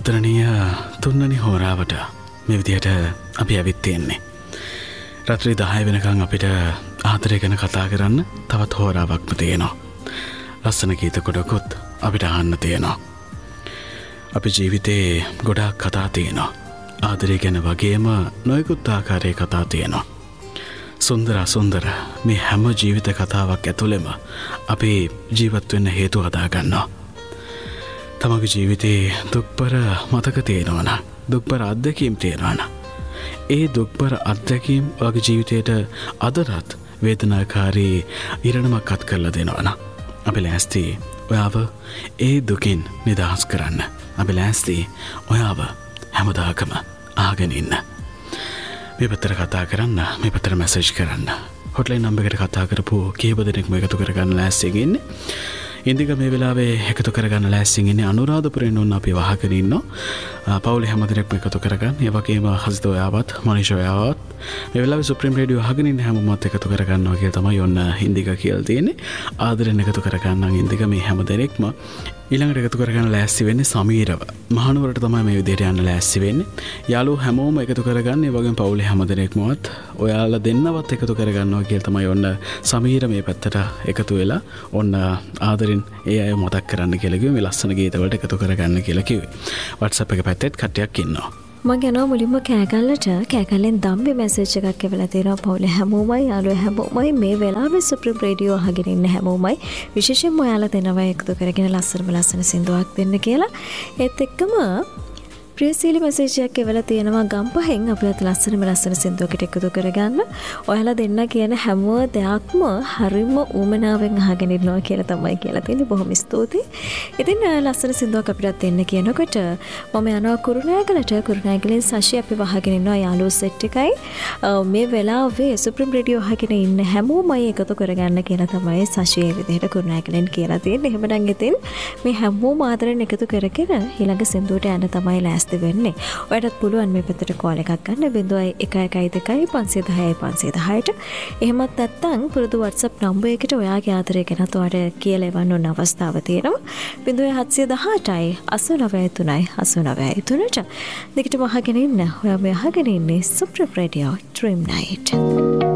ආදරණීය තුන්වෙනි හෝරාවට මේ විදිහට අපි ඇවිත් තියෙන්නේ. රාත්‍රී 10 වෙනකන් අපිට ආදරය ගැන කතා කරන්න තවත් හෝරාවක්ම තියෙනවා. ලස්සන ගීත කොටකුත් අපිට අහන්න තියෙනවා. අපි ජීවිතේ ගොඩාක් කතා තියෙනවා. ආදරය ගැන වගේම නොයෙකුත් ආකාරයේ කතා තියෙනවා. සුන්දර අසුන්දර මේ හැම ජීවිත කතාවක් ඇතුළෙම අපි ජීවත් වෙන්න හේතු හදා ගන්නවා. තමගේ ජීවිතේ දුක්බර මතක තියෙනවා නම්, දුක්බර අත්දැකීම් තියෙනවා නම්, ඒ දුක්බර අත්දැකීම් ඔයාගේ ජීවිතයට අදටත් වේදනාකාරී ඉරණමක් අත් කරලා දෙනවා නම් අපි ලෑස්ති ඔයාව ඒ දුකින් නිදහස් කරන්න. අපි ලෑස්ති ඔයාව හැමදාකම ආගෙන ඉන්න. මේ පැත්තට කතා කරන්න, මේ පැත්තට මැසේජ් කරන්න. හොට්ලයින් නම්බර් එකට කතා කරපු කීප දෙනෙක්ම එකතු කරගන්න ලෑස්තියෙන් ඉන්නේ. ඉන්දික මේ වෙලාවේ එකතු කරගන්න ලෑස්තියෙන් ඉන්නේ අනුරාධපුරයෙන් උන් අපි වහගෙන ඉන්නවා. පවුලේ හැම දෙනෙක්ම එකතු කරගන්න. ඒ වගේම හසිත ඔයාවත්, මනිෂ ඔයාවත් මේ වෙලාවේ සුප්‍රීම රේඩියෝ අහගෙන ඉන්න හැමෝමත් එකතු කරගන්නවා කියලා තමයි ඔන්න ඉන්දික කියලා තියෙන්නේ. ආදරෙන් එකතු කරගන්න ඉන්දික මේ හැම දෙනෙක්ම ඊළඟට එකතු කරගන්න ලෑස්ති වෙන්නේ සමීරව. මහනුවරට තමයි මේ විදිහට යන්න ලෑස්ති වෙන්නේ. යාළුවෝ හැමෝම එකතු කරගන්න. ඒ වගේම පවුලේ හැම දෙනෙක්මවත් ඔයාලා දෙන්නවත් එකතු කරගන්නවා කියලා තමයි ඔන්න සමීර මේ පැත්තට එකතු වෙලා ඔන්න ආදරෙන් ඒ අය මතක් කරන්න කියලා කිව්වේ. මේ ලස්සන ගීත වලට එකතු කරගන්න කියලා කිව්වේ. WhatsApp එක පැත්තෙත් කට්ටියක් ඉන්නවා. මම යනවා මුලින්ම කෑගල්ලෙන් දම්බි මැසේජ් එකක් එවලා තියෙනවා. පවුලේ හැමෝමයි යාළුවෝ හැමෝමයි මේ වෙලාවේ සුප්‍රීම රේඩියෝ අහගෙන ඉන්න හැමෝමයි විශේෂයෙන්ම ඔයාලා දෙනවා එකතු කරගෙන ලස්සන සින්දුවක් දෙන්න කියලා. ඒත් එක්කම ප්‍රියසීලි මැසේජ් එකක් එවලා තියෙනවා ගම්පහෙන් අපිට ලස්සන සින්දුවකට එකතු කරගන්න. ඔයාලා දෙන්න කියන හැම දෙයක්ම හරිම ඌමනාවෙන් අහගෙන ඉන්නවා කියලා තමයි කියලා තියෙන්නේ. බොහොම ස්තුතියි. ඉතින් ලස්සන සින්දුවක් අපිට දෙන්න කියනකොට මම යනවා කුරුණෑගලෙන් සෂි අපි වහගෙන ඉන්නවා යාළුවෝ සෙට් එකයි. මේ වෙලාවේ සුප්‍රීම රේඩියෝ අහගෙන ඉන්න හැමෝමයි එකතු කරගන්න කියලා තමයි සෂි මේ විදිහට කුරුණෑගලෙන් කියලා තියෙන්නේ. එහෙමනම් ඉතින් මේ හැමෝම ආදරෙන් එකතු කරගෙන ඊළඟ සින්දුවට යන්න තමයි ලෑස්ති වෙන්නේ. ඔයාලට පුළුවන් මේ පැත්තට කෝල් එකක් ගන්න 0112 510 510ට. එහෙමත් නැත්නම් පුරුදු WhatsApp නම්බර් එකට ඔයාගේ ආදරය ගැන ඔයාලට කියලා එවන්න ඕන අවස්ථාව තියෙනවා. 0718යි 893යි 893ට. දෙකටම අහගෙන ඉන්න. ඔයා මේ අහගෙන ඉන්නේ සුප්‍රීම රේඩියෝ ඩ්‍රීම් නයිට්.